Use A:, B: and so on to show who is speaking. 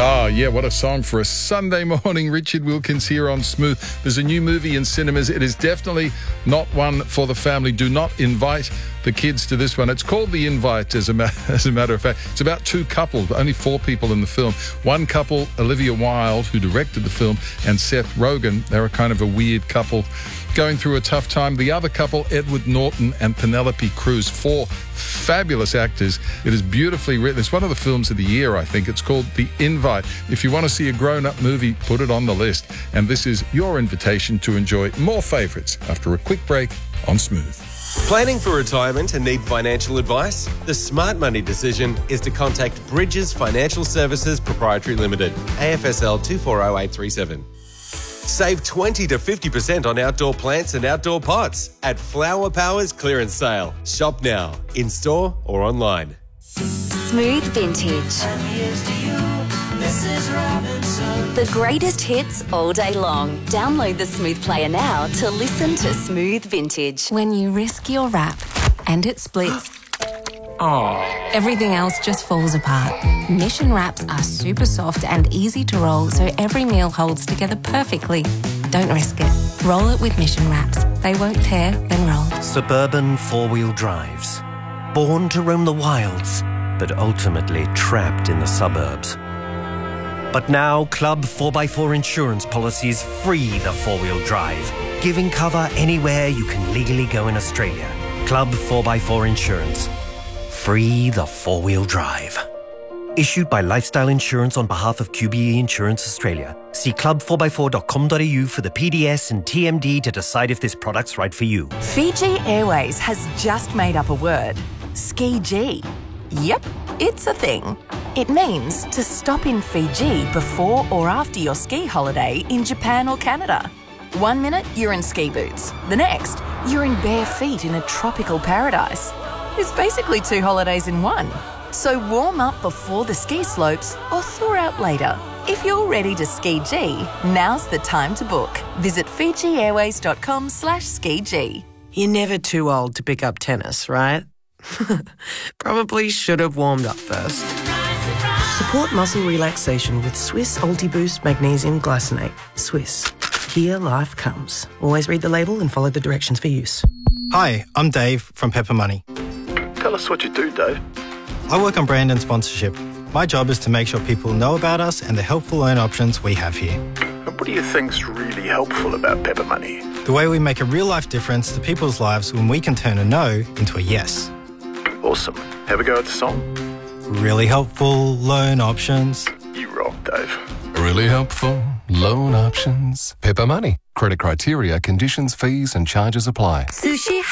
A: Oh, yeah, what a song for a Sunday morning. Richard Wilkins here on Smooth. There's a new movie in cinemas. It is definitely not one for the family. Do not invite the kids to this one. It's called The Invite, as a matter of fact. It's about two couples, but only four people in the film. One couple, Olivia Wilde, who directed the film, and Seth Rogen. They're a kind of a weird couple going through a tough time. The other couple, Edward Norton and Penelope Cruz, four fabulous actors. It is beautifully written. It's one of the films of the year, I think. It's called The Invite. If you want to see a grown-up movie, put it on the list. And this is your invitation to enjoy more favourites after a quick break on Smooth.
B: Planning for retirement and need financial advice? The smart money decision is to contact Bridges Financial Services Proprietary Limited, AFSL 240837. Save 20 to 50% on outdoor plants and outdoor pots at Flower Power's clearance sale. Shop now, in-store or online.
C: Smooth Vintage. The greatest hits all day long. Download the Smooth Player now to listen to Smooth Vintage.
D: When you risk your wrap and it splits, everything else just falls apart. Mission wraps are super soft and easy to roll, so every meal holds together perfectly. Don't risk it. Roll it with Mission wraps. They won't tear, then roll.
E: Suburban four-wheel drives. Born to roam the wilds, but ultimately trapped in the suburbs. But now, Club 4x4 insurance policies free the four-wheel drive, giving cover anywhere you can legally go in Australia. Club 4x4 Insurance. Free the four-wheel drive. Issued by Lifestyle Insurance on behalf of QBE Insurance Australia. See club4x4.com.au for the PDS and TMD to decide if this product's right for you.
F: Fiji Airways has just made up a word. Ski G. Yep, it's a thing. It means to stop in Fiji before or after your ski holiday in Japan or Canada. 1 minute, you're in ski boots. The next, you're in bare feet in a tropical paradise. It's basically 2 holidays in one. So warm up before the ski slopes or thaw out later. If you're ready to ski G, now's the time to book. Visit FijiAirways.com/ski-G.
G: You're never too old to pick up tennis, right? Probably should have warmed up first. Support muscle relaxation with Swiss Ultiboost Magnesium Glycinate. Swiss. Here life comes. Always read the label and follow the directions for use.
H: Hi, I'm Dave from Pepper Money.
I: Tell us what you do, Dave.
H: I work on brand and sponsorship. My job is to make sure people know about us and the helpful loan options we have here.
I: And what do you think's really helpful about Pepper Money?
H: The way we make a real-life difference to people's lives when we can turn a no into a yes.
I: Awesome. Have a go at the song?
H: Really helpful loan options.
I: You rock, Dave.
J: Really helpful loan options. Pepper Money. Credit criteria, conditions, fees and charges apply.
C: Sushi